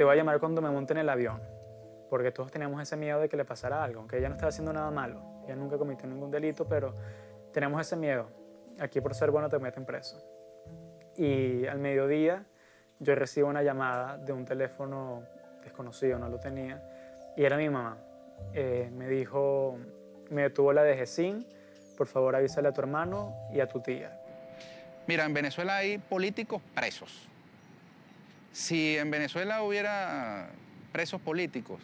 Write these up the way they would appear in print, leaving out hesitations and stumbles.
te voy a llamar cuando me monte en el avión, porque todos teníamos ese miedo de que le pasara algo, aunque ella no estaba haciendo nada malo, ella nunca cometió ningún delito, pero tenemos ese miedo. Aquí por ser bueno te meten preso. Y al mediodía yo recibo una llamada de un teléfono desconocido, no lo tenía, y era mi mamá. Me dijo, me detuvo la DGCIN, por favor avísale a tu hermano y a tu tía. Mira, en Venezuela hay políticos presos. Si en Venezuela hubiera presos políticos,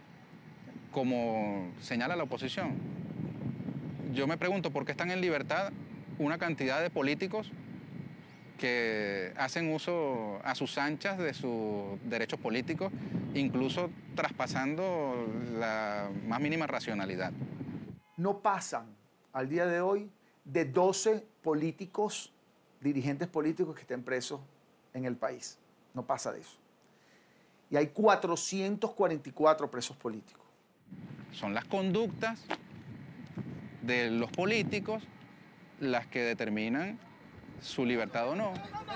como señala la oposición, yo me pregunto por qué están en libertad una cantidad de políticos que hacen uso a sus anchas de sus derechos políticos, incluso traspasando la más mínima racionalidad. No pasan al día de hoy de 12 políticos, dirigentes políticos que estén presos en el país. No pasa de eso. Y hay 444 presos políticos. Son las conductas de los políticos las que determinan su libertad o no.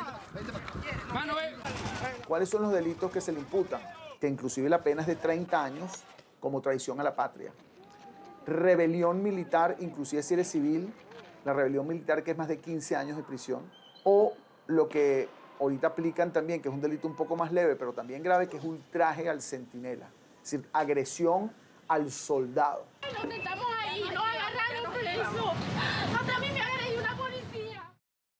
¿Cuáles son los delitos que se le imputan? Que inclusive la pena es de 30 años como traición a la patria. Rebelión militar, inclusive si eres civil, la rebelión militar que es más de 15 años de prisión. O lo que ahorita aplican también, que es un delito un poco más leve, pero también grave, que es ultraje al centinela. Es decir, agresión al soldado. Estamos ahí, nos agarraron preso. Hasta a mí me agredió una policía.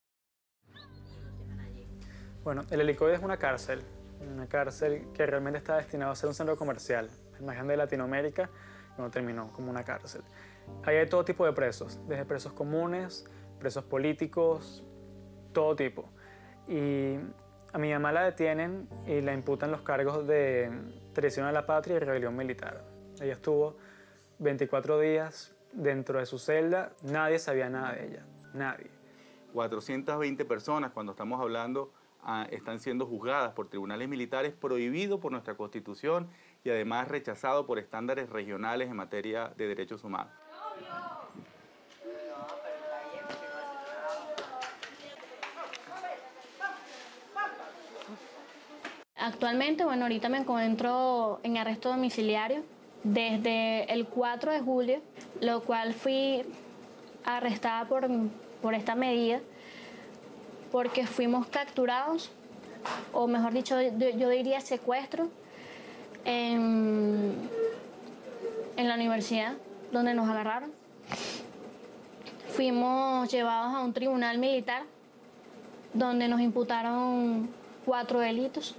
Bueno, el Helicoide es una cárcel que realmente está destinada a ser un centro comercial, el más grande de Latinoamérica, y no terminó como una cárcel. Ahí hay todo tipo de presos, desde presos comunes, presos políticos, todo tipo. Y a mi mamá la detienen y la imputan los cargos de traición a la patria y rebelión militar. Ella estuvo 24 días dentro de su celda, nadie sabía nada de ella, nadie. 420 personas, cuando estamos hablando, están siendo juzgadas por tribunales militares, prohibido por nuestra Constitución y además rechazado por estándares regionales en materia de derechos humanos. Actualmente, bueno, ahorita me encuentro en arresto domiciliario desde el 4 de julio, lo cual fui arrestada por esta medida porque fuimos capturados, o mejor dicho, yo diría secuestro, en la universidad donde nos agarraron. Fuimos llevados a un tribunal militar donde nos imputaron 4 delitos.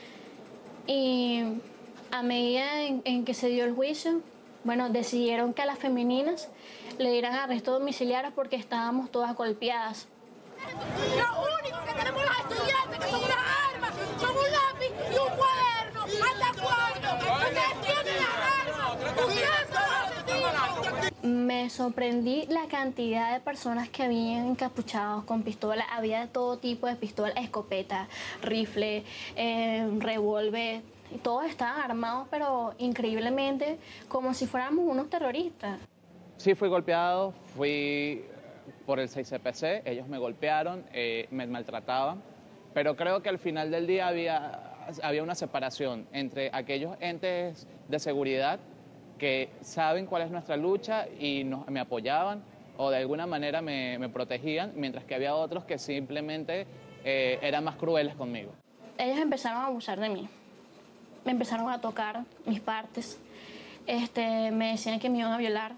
Y a medida en que se dio el juicio, bueno, decidieron que a las femeninas le dieran arresto domiciliario porque estábamos todas golpeadas. Lo único que tenemos los estudiantes que son unas armas, son un lápiz y un cuaderno. ¿Hasta cuándo? Ustedes tienen las armas. Ustedes son asesinos. Me sorprendí la cantidad de personas que habían encapuchados con pistolas. Había de todo tipo de pistolas, escopeta, rifle, revólver. Todos estaban armados, pero increíblemente como si fuéramos unos terroristas. Sí, fui golpeado, fui por el 6CPC, ellos me golpearon, me maltrataban, pero creo que al final del día había una separación entre aquellos entes de seguridad que saben cuál es nuestra lucha y me apoyaban o de alguna manera me protegían, mientras que había otros que simplemente eran más crueles conmigo. Ellos empezaron a abusar de mí, me empezaron a tocar mis partes, me decían que me iban a violar,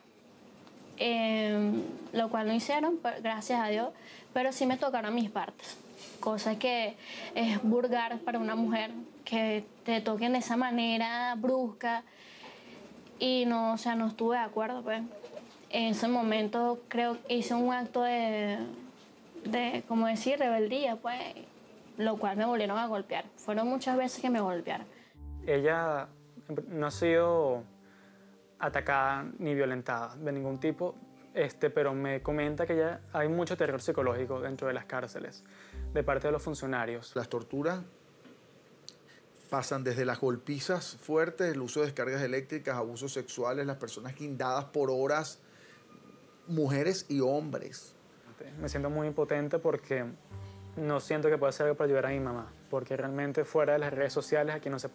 lo cual no hicieron, gracias a Dios, pero sí me tocaron mis partes, cosa que es vulgar para una mujer, que te toquen de esa manera brusca. Y no, o sea, no estuve de acuerdo, pues. En ese momento creo que hice un acto de como decir, rebeldía, pues, lo cual me volvieron a golpear. Fueron muchas veces que me golpearon. Ella no ha sido atacada ni violentada de ningún tipo, pero me comenta que ya hay mucho terror psicológico dentro de las cárceles, de parte de los funcionarios. Las torturas pasan desde las golpizas fuertes, el uso de descargas eléctricas, abusos sexuales, las personas guindadas por horas, mujeres y hombres. Me siento muy impotente porque no siento que pueda hacer algo para ayudar a mi mamá, porque realmente fuera de las redes sociales aquí no se